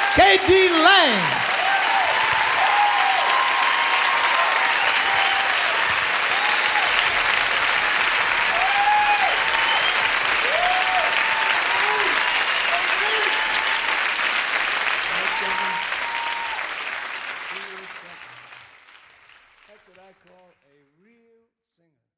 K.D. Lang. That's what I call a real singer.